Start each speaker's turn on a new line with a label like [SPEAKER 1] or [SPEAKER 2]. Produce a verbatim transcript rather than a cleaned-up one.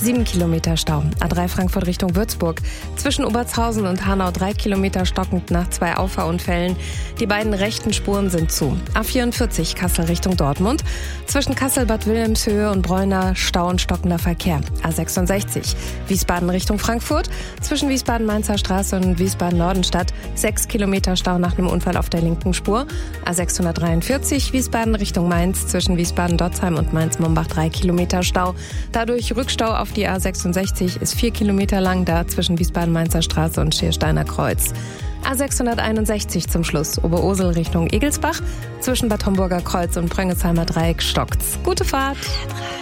[SPEAKER 1] sieben Kilometer Stau. A drei Frankfurt Richtung Würzburg. Zwischen Obertshausen und Hanau drei Kilometer stockend nach zwei Auffahrunfällen. Die beiden rechten Spuren sind zu. A vierundvierzig Kassel Richtung Dortmund. Zwischen Kassel-Bad Wilhelmshöhe und Bräuner Stau und stockender Verkehr. A sechsundsechzig Wiesbaden Richtung Frankfurt. Zwischen Wiesbaden-Mainzer Straße und Wiesbaden-Nordenstadt sechs Kilometer Stau nach einem Unfall auf der linken Spur. A sechshundertdreiundvierzig Wiesbaden Richtung Mainz. Zwischen Wiesbaden-Dotzheim und Mainz-Mombach drei Kilometer Stau. Dadurch Rückstau auf die A sechsundsechzig ist vier Kilometer lang, da zwischen Wiesbaden-Mainzer Straße und Schiersteiner Kreuz. A sechshunderteinundsechzig zum Schluss, Oberursel Richtung Egelsbach. Zwischen Bad Homburger Kreuz und Pröngelsheimer Dreieck stockt's. Gute Fahrt!